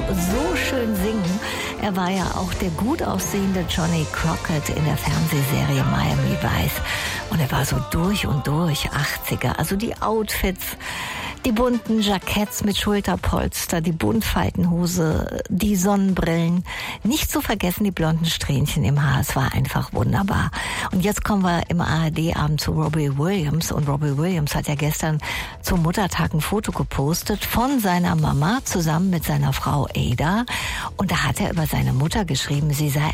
so schön singen. Er war ja auch der gut aussehende Johnny Crockett in der Fernsehserie Miami Vice. Und er war so durch und durch 80er. Also die Outfits, die bunten Jacketts mit Schulterpolster, die Buntfaltenhose, die Sonnenbrillen. Nicht zu vergessen die blonden Strähnchen im Haar. Es war einfach wunderbar. Und jetzt kommen wir im ARD-Abend zu Robbie Williams. Und Robbie Williams hat ja gestern zum Muttertag ein Foto gepostet von seiner Mama zusammen mit seiner Frau Ada. Und da hat er über seine Mutter geschrieben, sie sei